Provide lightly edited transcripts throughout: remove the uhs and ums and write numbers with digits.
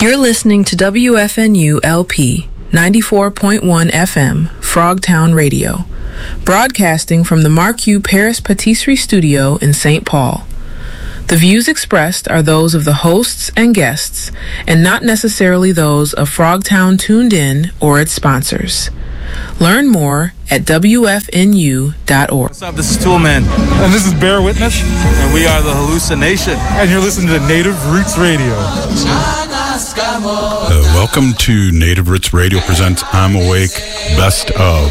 You're listening to WFNU LP 94.1 FM, Frogtown Radio, broadcasting from the Mark U. Paris Patisserie Studio in St. Paul. The views expressed are those of the hosts and guests, and not necessarily those of Frogtown Tuned In or its sponsors. Learn more at WFNU.org. What's up? This is Toolman. And this is Bear Witness. And we are the Hallucination. And you're listening to Native Roots Radio. Welcome to Native Roots Radio presents I'm Awake Best of.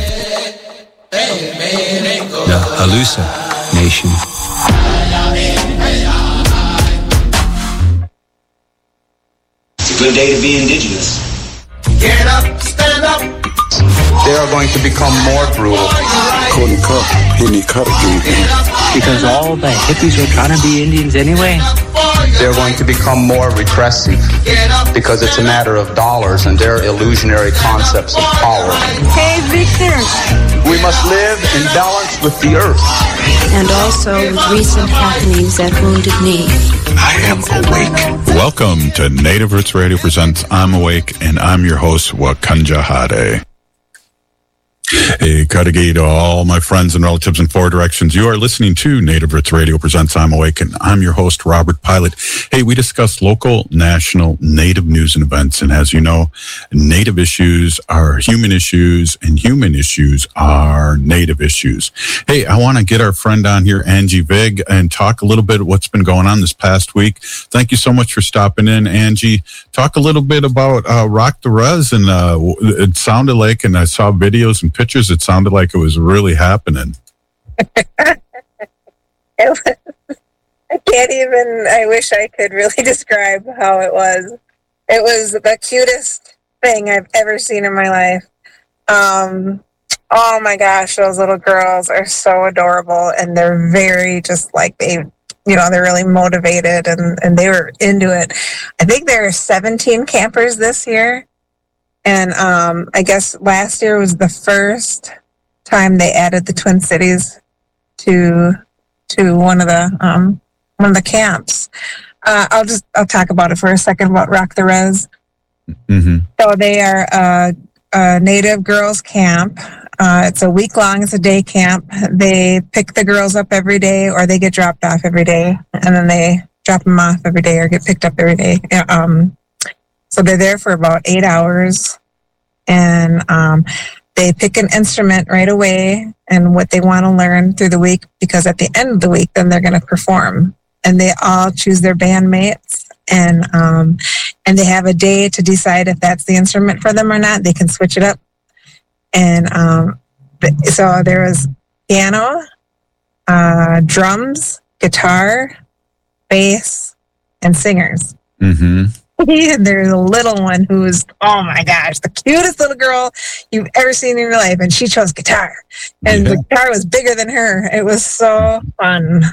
The Hallucination. It's a good day to be indigenous. Get up, stand up. They are going to become more brutal. Because all the hippies were trying to be Indians anyway. They're going to become more repressive because it's a matter of dollars and their illusionary concepts of power. Hey, Victor. We must live in balance with the earth. And also with recent happenings at Wounded Knee. I am awake. Welcome to Native Roots Radio presents I'm Awake, and I'm your host, Wakanja Hade. Hey, Kadagi to all my friends and relatives in four directions. You are listening to Native Roots Radio presents I'm Awake, and I'm your host, Robert Pilot. Hey, we discuss local, national, Native news and events. And as you know, Native issues are human issues, and human issues are Native issues. Hey, I want to get our friend on here, Angie Vig, and talk a little bit of what's been going on this past week. Thank you so much for stopping in, Angie. Talk a little bit about Rock the Res, and it sounded like, and I saw videos and pictures, it sounded like it was really happening. I wish I could really describe how it was. It was the cutest thing I've ever seen in my life. Oh my gosh, those little girls are so adorable, and they're very just like they're really motivated, and they were into it. I think there are 17 campers this year. And I guess last year was the first time they added the Twin Cities to one of the camps. I'll talk about it for a second about Rock the Res. Mm-hmm. So they are a Native girls camp. It's a week long. It's a day camp. They pick the girls up every day, or they get dropped off every day, and then they drop them off every day or get picked up every day. So they're there for about 8 hours, and they pick an instrument right away and what they want to learn through the week, because at the end of the week, then they're going to perform. And they all choose their bandmates, and they have a day to decide if that's the instrument for them or not. They can switch it up. And so there was piano, drums, guitar, bass, and singers. Mm-hmm. And there's a little one who's, oh my gosh, the cutest little girl you've ever seen in your life. And she chose guitar. And the guitar was bigger than her. It was so fun.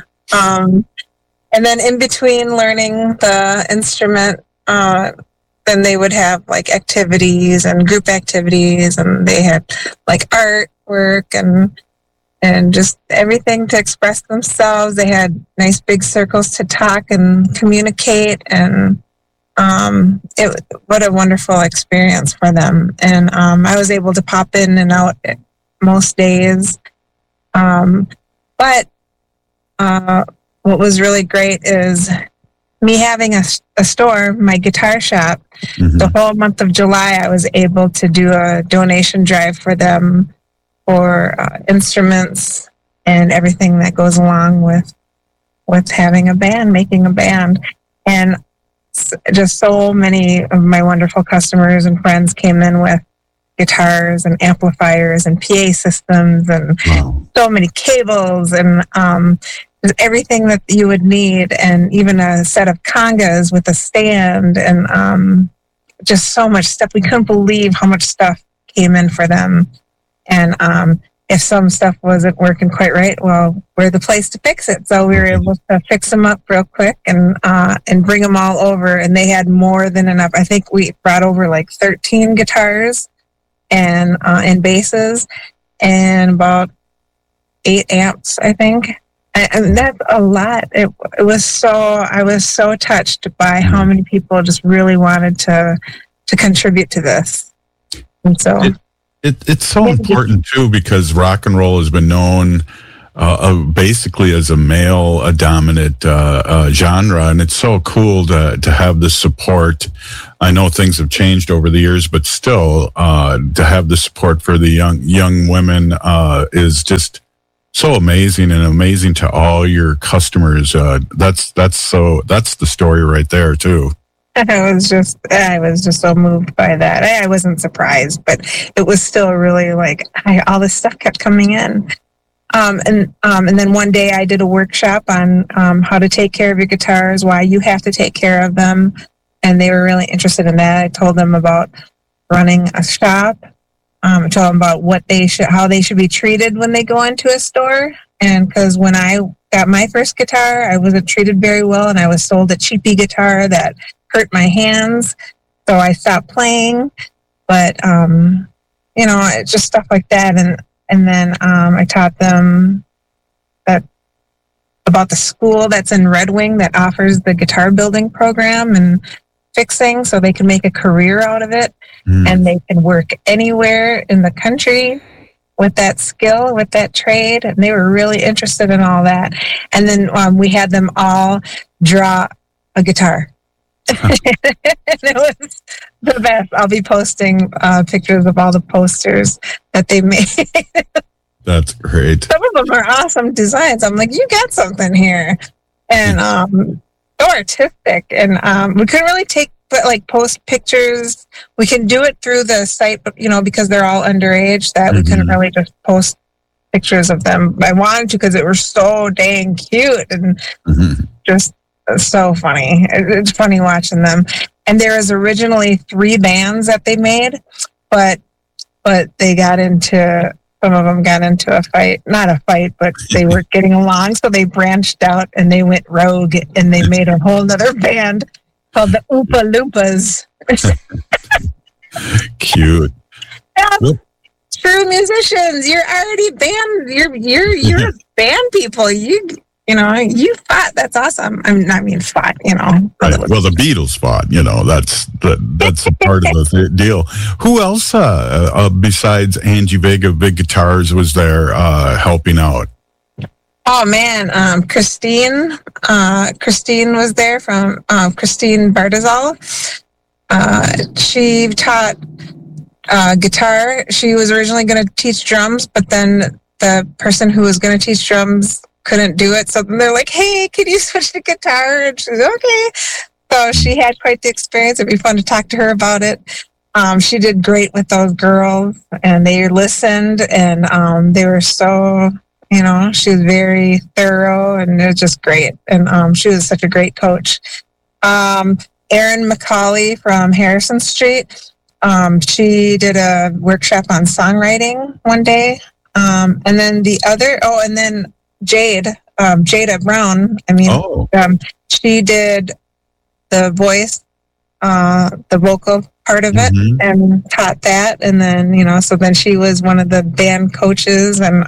And then in between learning the instrument, then they would have like activities and group activities. And they had like artwork and just everything to express themselves. They had nice big circles to talk and communicate, and what a wonderful experience for them. And I was able to pop in and out most days. But what was really great is me having a store, my guitar shop. Mm-hmm. The whole month of July, I was able to do a donation drive for them for instruments and everything that goes along with having a band, making a band. And just so many of my wonderful customers and friends came in with guitars and amplifiers and PA systems and so many cables and everything that you would need, and even a set of congas with a stand, and just so much stuff. We couldn't believe how much stuff came in for them. And if some stuff wasn't working quite right, well, we're the place to fix it. So we were able to fix them up real quick and bring them all over. And they had more than enough. I think we brought over like 13 guitars and basses and about 8 amps, I think. And that's a lot. It was so, I was so touched by how many people just really wanted to contribute to this. And so it's so important too, because rock and roll has been known basically as a male dominant genre, and it's so cool to have the support. I know things have changed over the years, but still to have the support for the young women is just so amazing, and amazing to all your customers. That's the story right there too. I was just so moved by that. I wasn't surprised, but it was still really like all this stuff kept coming in. And then one day I did a workshop on how to take care of your guitars, why you have to take care of them, and they were really interested in that. I told them about running a shop. I told them about how they should be treated when they go into a store. And because when I got my first guitar, I wasn't treated very well, and I was sold a cheapy guitar that hurt my hands, so I stopped playing. But it's just stuff like that. And then I taught them about the school that's in Red Wing that offers the guitar building program and fixing, so they can make a career out of it, and they can work anywhere in the country with that skill, with that trade. And they were really interested in all that. And then we had them all draw a guitar. It was the best. I'll be posting pictures of all the posters that they made. That's great. Some of them are awesome designs. I'm like, you got something here. And so artistic. And we couldn't really post pictures. We can do it through the site, but because they're all underage, that we couldn't really just post pictures of them. I wanted to because it was so dang cute and just so funny. It's funny watching them. And there was originally 3 bands that they made, but they got into, some of them got into a fight, not a fight, but they were getting along. So they branched out and they went rogue, and they made a whole nother band called the Oompa Loompas. Cute. Yeah, true musicians. You're already band. You're band people. You fought. That's awesome. Fought. Right. Well, the Beatles fought. That's a part of the deal. Who else besides Angie Vega Big Guitars was there helping out? Oh man, Christine. Christine was there from Christine Bardazal. She taught guitar. She was originally going to teach drums, but then the person who was going to teach drums couldn't do it. So they're like, hey, can you switch to guitar? And she's okay. So she had quite the experience. It'd be fun to talk to her about it. She did great with those girls, and they listened, and they were so, she was very thorough, and it was just great. And she was such a great coach. Erin McCauley from Harrison Street, she did a workshop on songwriting one day. And then and then Jada Brown, she did the voice, the vocal part of it, and taught that. And then, so then she was one of the band coaches, and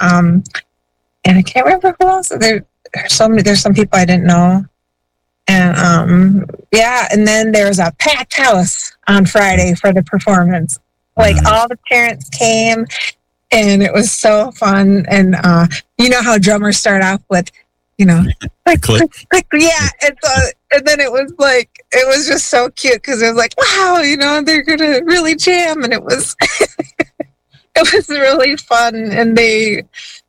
I can't remember who else. There's some people I didn't know. And and then there was a packed house on Friday for the performance. Like all the parents came, and it was so fun. And how drummers start off with, click, click, yeah. And then it was just so cute, because it was like, wow, they're gonna really jam, and it was it was really fun. And they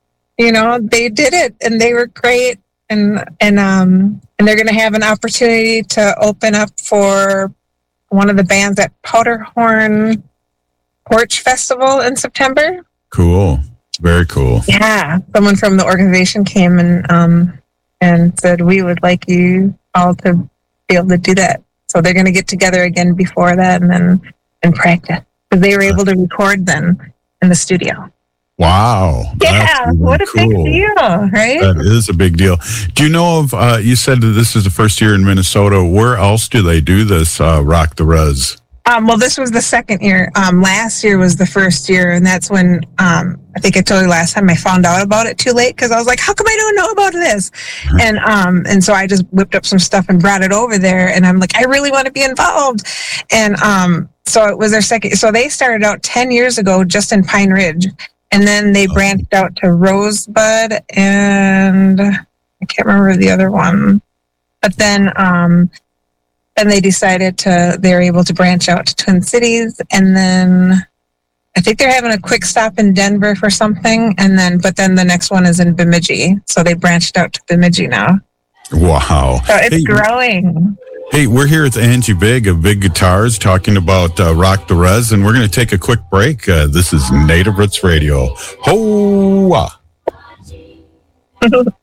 did it, and they were great. And they're going to have an opportunity to open up for one of the bands at Powderhorn Porch Festival in September. Cool. Very cool. Yeah. Someone from the organization came and said, we would like you all to be able to do that. So they're going to get together again before that and practice. Because they were able to record then in the studio. Wow. Yeah, really what a cool. Big deal, right? That is a big deal. Do you know of, you said that this is the first year in Minnesota. Where else do they do this, Rock the Res? Well, this was the second year. Last year was the first year, and that's when I think I told you last time I found out about it too late because I was like, "How come I don't know about this?" And so I just whipped up some stuff and brought it over there, and I'm like, I really want to be involved, and so it was their second. So they started out 10 years ago just in Pine Ridge, and then they branched out to Rosebud, and I can't remember the other one, but then. And they decided they're able to branch out to Twin Cities. And then I think they're having a quick stop in Denver for something. But then the next one is in Bemidji. So they branched out to Bemidji now. Wow. So it's growing. Hey, we're here with Angie Big of Big Guitars talking about Rock the Res. And we're going to take a quick break. This is Native Roots Radio. Ho-ah.